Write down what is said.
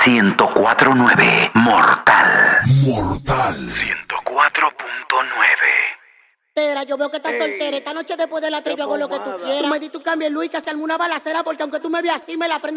104.9 Mortal. Mortal. 104.9. Yo veo que estás soltera. Esta noche después de la 3 yo hago lo que tú quieras. Tú me di tu cambio, Luis, que se arme una balacera porque aunque tú me veas así, me la prendo.